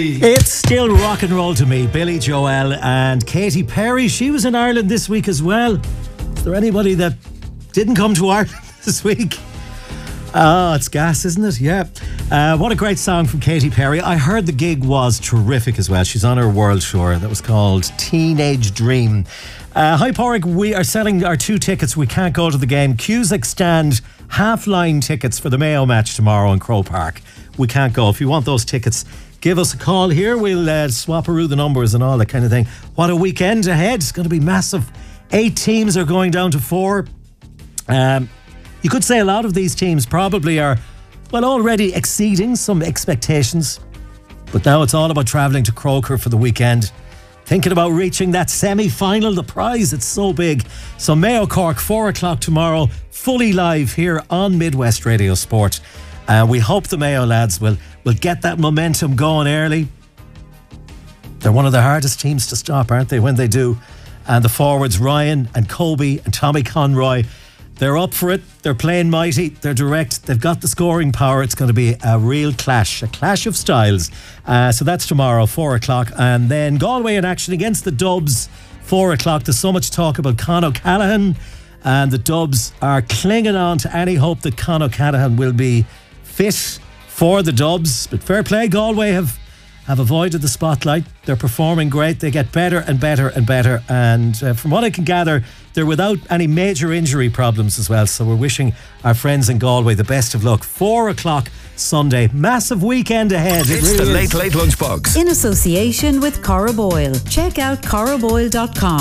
It's still rock and roll to me. Billy Joel and Katy Perry. She was in Ireland this week as well. Is there anybody that didn't come to Ireland this week? Oh, it's gas, isn't it? Yeah. What a great song from Katy Perry. I heard the gig was terrific as well. She's on her world tour. That was called Teenage Dream. Hi, Porrick. We are selling our 2 tickets. We can't go to the game. Cusack stand half-line tickets for the Mayo match tomorrow in Croke Park. We can't go. If you want those tickets, give us a call here. We'll swap-a-roo the numbers and all that kind of thing. What a weekend ahead. It's going to be massive. 8 teams are going down to 4. You could say a lot of these teams probably are, well, already exceeding some expectations. But now it's all about travelling to Croker for the weekend. Thinking about reaching that semi-final, the prize, it's so big. So Mayo Cork, 4 o'clock tomorrow, fully live here on Midwest Radio Sport. We hope the Mayo lads will get that momentum going early. They're one of the hardest teams to stop, aren't they, when they do? And the forwards, Ryan and Kobe and Tommy Conroy, they're up for it. They're playing mighty. They're direct. They've got the scoring power. It's going to be a real clash, a clash of styles. So that's tomorrow, 4 o'clock. And then Galway in action against the Dubs, 4 o'clock. There's so much talk about Con O'Callaghan, and the Dubs are clinging on to any hope that Con O'Callaghan will be fit for the Dubs. But fair play, Galway have avoided the spotlight. They're performing great. They get better and better and better. And from what I can gather, they're without any major injury problems as well. So we're wishing our friends in Galway the best of luck. 4 o'clock Sunday. Massive weekend ahead. It's the Late Lunchbox. In association with Cora Boyle. Check out coraboyle.com.